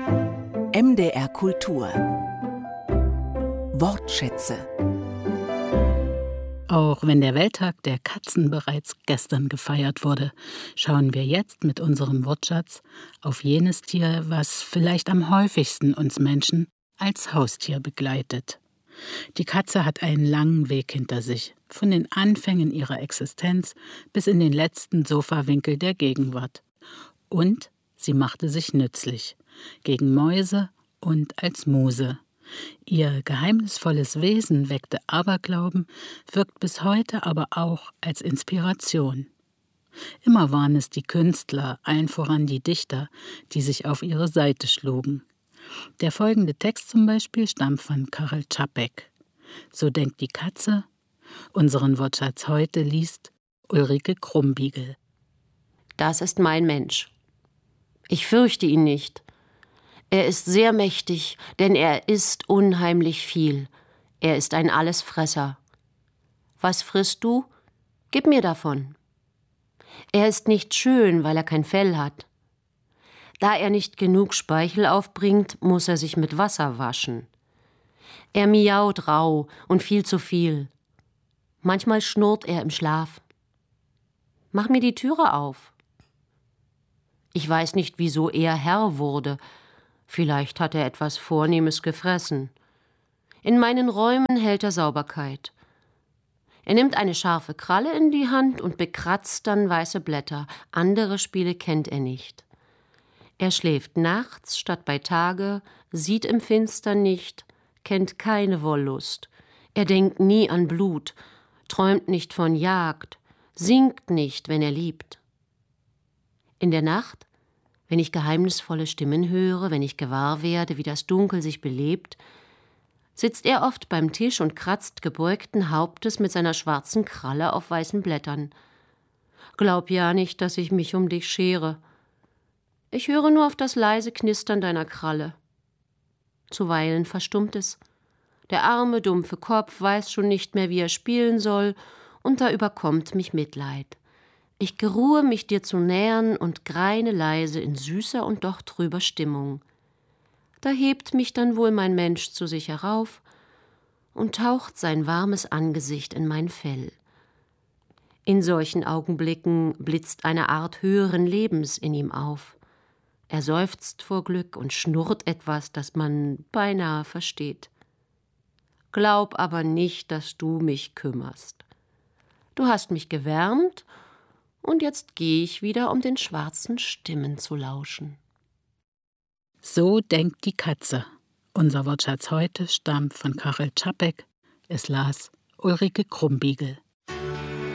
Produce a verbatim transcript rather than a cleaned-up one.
M D R Kultur Wortschätze. Auch wenn der Welttag der Katzen bereits gestern gefeiert wurde, schauen wir jetzt mit unserem Wortschatz auf jenes Tier, was vielleicht am häufigsten uns Menschen als Haustier begleitet. Die Katze hat einen langen Weg hinter sich, von den Anfängen ihrer Existenz bis in den letzten Sofawinkel der Gegenwart. Und sie machte sich nützlich, gegen Mäuse und als Muse. Ihr geheimnisvolles Wesen weckte Aberglauben, wirkt bis heute aber auch als Inspiration. Immer waren es die Künstler, allen voran die Dichter, die sich auf ihre Seite schlugen. Der folgende Text zum Beispiel stammt von Karel Čapek. So denkt die Katze. Unseren Wortschatz heute liest Ulrike Krumbiegel. Das ist mein Mensch. Ich fürchte ihn nicht. Er ist sehr mächtig, denn er isst unheimlich viel. Er ist ein Allesfresser. Was frisst du? Gib mir davon. Er ist nicht schön, weil er kein Fell hat. Da er nicht genug Speichel aufbringt, muss er sich mit Wasser waschen. Er miaut rau und viel zu viel. Manchmal schnurrt er im Schlaf. Mach mir die Türe auf. Ich weiß nicht, wieso er Herr wurde. Vielleicht hat er etwas Vornehmes gefressen. In meinen Räumen hält er Sauberkeit. Er nimmt eine scharfe Kralle in die Hand und bekratzt dann weiße Blätter. Andere Spiele kennt er nicht. Er schläft nachts statt bei Tage, sieht im Finstern nicht, kennt keine Wollust. Er denkt nie an Blut, träumt nicht von Jagd, singt nicht, wenn er liebt. In der Nacht, wenn ich geheimnisvolle Stimmen höre, wenn ich gewahr werde, wie das Dunkel sich belebt, sitzt er oft beim Tisch und kratzt gebeugten Hauptes mit seiner schwarzen Kralle auf weißen Blättern. Glaub ja nicht, dass ich mich um dich schere. Ich höre nur auf das leise Knistern deiner Kralle. Zuweilen verstummt es. Der arme, dumpfe Kopf weiß schon nicht mehr, wie er spielen soll, und da überkommt mich Mitleid. Ich geruhe mich dir zu nähern und greine leise in süßer und doch trüber Stimmung. Da hebt mich dann wohl mein Mensch zu sich herauf und taucht sein warmes Angesicht in mein Fell. In solchen Augenblicken blitzt eine Art höheren Lebens in ihm auf. Er seufzt vor Glück und schnurrt etwas, das man beinahe versteht. Glaub aber nicht, dass du mich kümmerst. Du hast mich gewärmt, und jetzt gehe ich wieder, um den schwarzen Stimmen zu lauschen. So denkt die Katze. Unser Wortschatz heute stammt von Karel Čapek. Es las Ulrike Krumbiegel.